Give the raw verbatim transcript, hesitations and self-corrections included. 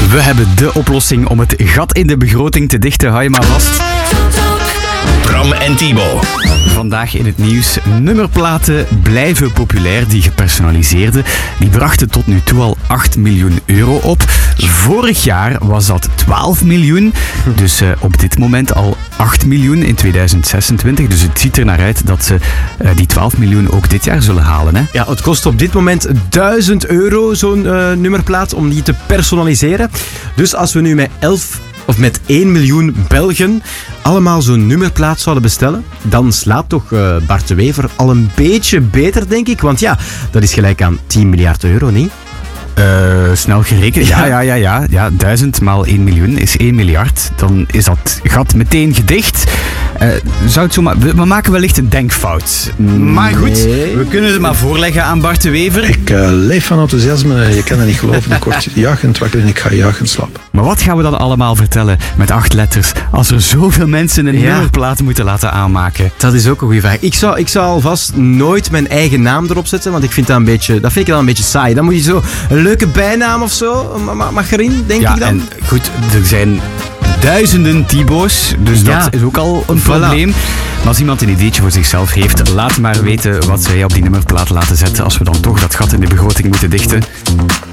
We hebben de oplossing om het gat in de begroting te dichten. Hou je maar vast. Bram en Thibaut. Vandaag in het nieuws. Nummerplaten blijven populair, die gepersonaliseerde. Die brachten tot nu toe al acht miljoen euro op. Vorig jaar was dat twaalf miljoen. Dus uh, op dit moment al acht miljoen in tweeduizend zesentwintig. Dus het ziet er naar uit dat ze uh, die twaalf miljoen ook dit jaar zullen halen. Hè? Ja, het kost op dit moment duizend euro zo'n uh, nummerplaat om die te personaliseren. Dus als we nu met elf of met één miljoen Belgen allemaal zo'n nummerplaat zouden bestellen, dan slaat toch uh, Bart de Wever al een beetje beter, denk ik. Want ja, dat is gelijk aan tien miljard euro, niet? Uh, snel gerekend. Ja, ja, ja, ja. ja. Duizend maal één miljoen is één miljard. Dan is dat gat meteen gedicht. Uh, zou het zo maar... We maken wellicht een denkfout. Maar goed, Nee. we kunnen het maar voorleggen aan Bart de Wever. Ik uh, leef van enthousiasme, je kan het niet geloven. Ik word juichend wakker en ik ga juichend slapen. Maar wat gaan we dan allemaal vertellen met acht letters als er zoveel mensen een Ja. nummerplaat moeten laten aanmaken? Dat is ook een goede vraag. Ik zou, ik zou alvast nooit mijn eigen naam erop zetten, want ik vind dat een beetje, dat vind ik dan een beetje saai. Dan moet je zo een leuke bijnaam of zo, Ma- Ma- Margarine, denk Ja, ik dan. en goed, er zijn duizenden Thibaut's, dus Ja. dat is ook al een Voilà. probleem. Maar als iemand een ideetje voor zichzelf heeft, laat maar weten wat zij op die nummerplaat laten zetten als we dan toch dat gat in de begroting moeten dichten.